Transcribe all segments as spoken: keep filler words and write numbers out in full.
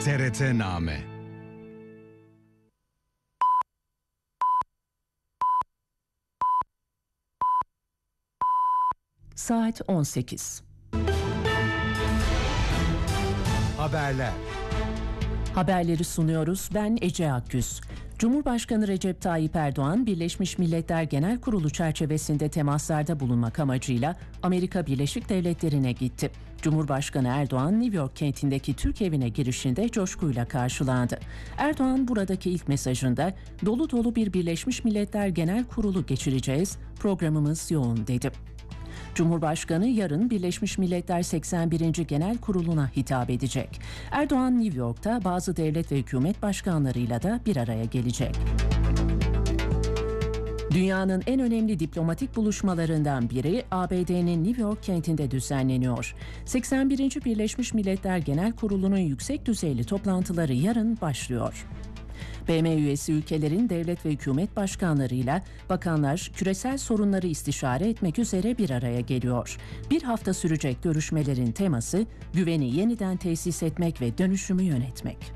T R T-Name. Saat on sekiz. Haberler. Haberleri sunuyoruz. Ben Ece Akgüz. Cumhurbaşkanı Recep Tayyip Erdoğan, Birleşmiş Milletler Genel Kurulu çerçevesinde temaslarda bulunmak amacıyla Amerika Birleşik Devletleri'ne gitti. Cumhurbaşkanı Erdoğan, New York kentindeki Türk evine girişinde coşkuyla karşılandı. Erdoğan buradaki ilk mesajında, dolu dolu bir Birleşmiş Milletler Genel Kurulu geçireceğiz, programımız yoğun dedi. Cumhurbaşkanı yarın Birleşmiş Milletler seksen birinci Genel Kurulu'na hitap edecek. Erdoğan New York'ta bazı devlet ve hükümet başkanlarıyla da bir araya gelecek. Dünyanın en önemli diplomatik buluşmalarından biri A B D'nin New York kentinde düzenleniyor. seksen birinci Birleşmiş Milletler Genel Kurulu'nun yüksek düzeyli toplantıları yarın başlıyor. B M üyesi ülkelerin devlet ve hükümet başkanlarıyla bakanlar küresel sorunları istişare etmek üzere bir araya geliyor. Bir hafta sürecek görüşmelerin teması güveni yeniden tesis etmek ve dönüşümü yönetmek.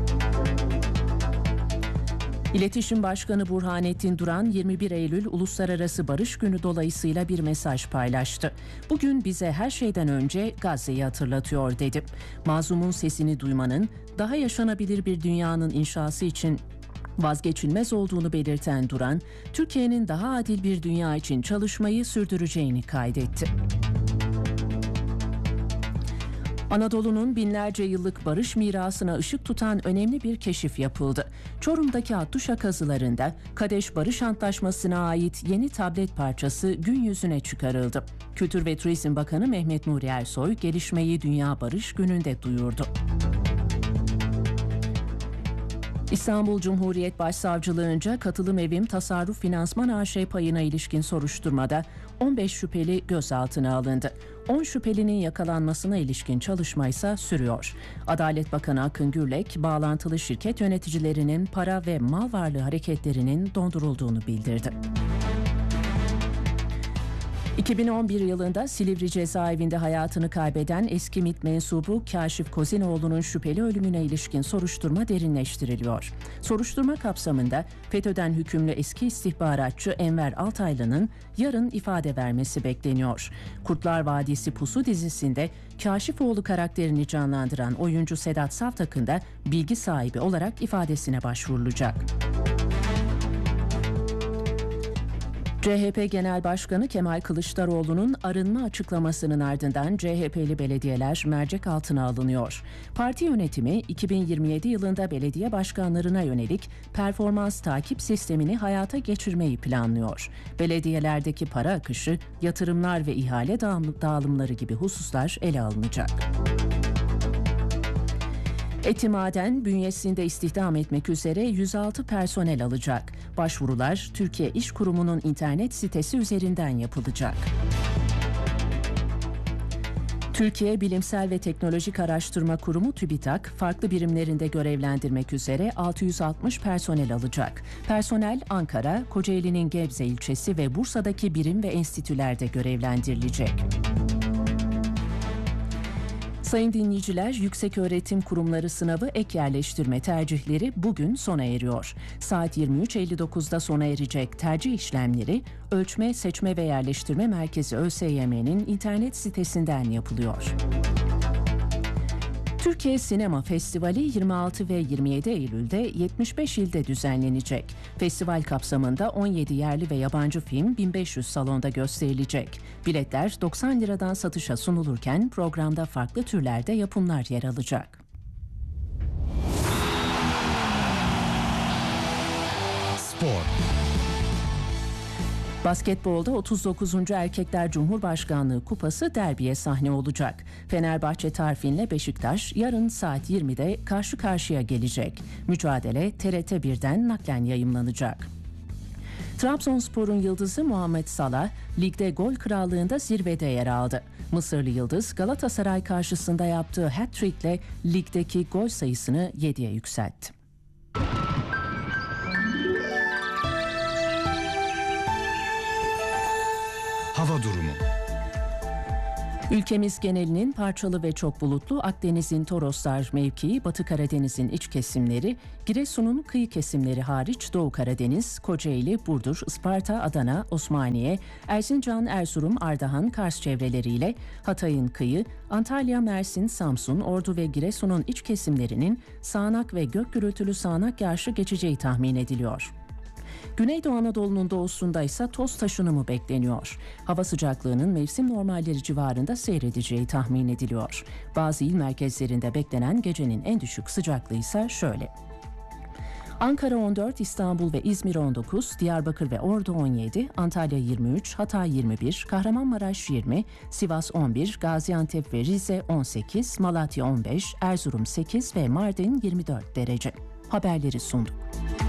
İletişim Başkanı Burhanettin Duran yirmi bir Eylül Uluslararası Barış Günü dolayısıyla bir mesaj paylaştı. Bugün bize her şeyden önce Gazze'yi hatırlatıyor dedi. Mazlumun sesini duymanın daha yaşanabilir bir dünyanın inşası için vazgeçilmez olduğunu belirten Duran, Türkiye'nin daha adil bir dünya için çalışmayı sürdüreceğini kaydetti. Anadolu'nun binlerce yıllık barış mirasına ışık tutan önemli bir keşif yapıldı. Çorum'daki Hattuşa kazılarında Kadeş Barış Antlaşması'na ait yeni tablet parçası gün yüzüne çıkarıldı. Kültür ve Turizm Bakanı Mehmet Nuri Ersoy gelişmeyi Dünya Barış Günü'nde duyurdu. İstanbul Cumhuriyet Başsavcılığınca Katılım Evim Tasarruf Finansman A Ş payına ilişkin soruşturmada on beş şüpheli gözaltına alındı. on şüphelinin yakalanmasına ilişkin çalışma ise sürüyor. Adalet Bakanı Akın Gürlek, bağlantılı şirket yöneticilerinin para ve mal varlığı hareketlerinin dondurulduğunu bildirdi. iki bin on bir yılında Silivri cezaevinde hayatını kaybeden eski MİT mensubu Kaşif Kozinoğlu'nun şüpheli ölümüne ilişkin soruşturma derinleştiriliyor. Soruşturma kapsamında FETÖ'den hükümlü eski istihbaratçı Enver Altaylı'nın yarın ifade vermesi bekleniyor. Kurtlar Vadisi Pusu dizisinde Kaşifoğlu karakterini canlandıran oyuncu Sedat Savtak'ın da bilgi sahibi olarak ifadesine başvurulacak. C H P Genel Başkanı Kemal Kılıçdaroğlu'nun arınma açıklamasının ardından C H P'li belediyeler mercek altına alınıyor. Parti yönetimi iki bin yirmi yedi yılında belediye başkanlarına yönelik performans takip sistemini hayata geçirmeyi planlıyor. Belediyelerdeki para akışı, yatırımlar ve ihale dağılımları gibi hususlar ele alınacak. Etimaden bünyesinde istihdam etmek üzere yüz altı personel alacak. Başvurular Türkiye İş Kurumu'nun internet sitesi üzerinden yapılacak. Türkiye Bilimsel ve Teknolojik Araştırma Kurumu TÜBİTAK, farklı birimlerinde görevlendirmek üzere altı yüz altmış personel alacak. Personel Ankara, Kocaeli'nin Gebze ilçesi ve Bursa'daki birim ve enstitülerde görevlendirilecek. Sayın dinleyiciler, Yükseköğretim Kurumları Sınavı ek yerleştirme tercihleri bugün sona eriyor. Saat yirmi üç elli dokuzda sona erecek tercih işlemleri Ölçme, Seçme ve Yerleştirme Merkezi ÖSYM'nin internet sitesinden yapılıyor. Türkiye Sinema Festivali yirmi altı ve yirmi yedi Eylül'de yetmiş beş ilde düzenlenecek. Festival kapsamında on yedi yerli ve yabancı film bin beş yüz salonda gösterilecek. Biletler doksan liradan satışa sunulurken programda farklı türlerde yapımlar yer alacak. Spor. Basketbolda otuz dokuzuncu Erkekler Cumhurbaşkanlığı Kupası derbiye sahne olacak. Fenerbahçe Tarfin'le Beşiktaş yarın saat yirmide karşı karşıya gelecek. Mücadele T R T birden naklen yayımlanacak. Trabzonspor'un yıldızı Muhammed Salah, ligde gol krallığında zirvede yer aldı. Mısırlı yıldız Galatasaray karşısında yaptığı hat-trick'le ligdeki gol sayısını yediye yükseltti. Hava durumu. Ülkemiz genelinin parçalı ve çok bulutlu, Akdeniz'in Toroslar mevkii, Batı Karadeniz'in iç kesimleri, Giresun'un kıyı kesimleri hariç Doğu Karadeniz, Kocaeli, Burdur, Isparta, Adana, Osmaniye, Erzincan, Erzurum, Ardahan, Kars çevreleriyle Hatay'ın kıyı, Antalya, Mersin, Samsun, Ordu ve Giresun'un iç kesimlerinin sağanak ve gök gürültülü sağanak yağışı geçeceği tahmin ediliyor. Güneydoğu Anadolu'nun doğusunda ise toz taşınımı bekleniyor. Hava sıcaklığının mevsim normalleri civarında seyredeceği tahmin ediliyor. Bazı il merkezlerinde beklenen gecenin en düşük sıcaklığı ise şöyle. Ankara on dört, İstanbul ve İzmir on dokuz, Diyarbakır ve Ordu on yedi, Antalya yirmi üç, Hatay yirmi bir, Kahramanmaraş yirmi, Sivas on bir, Gaziantep ve Rize on sekiz, Malatya on beş, Erzurum sekiz ve Mardin yirmi dört derece. Haberleri sundu.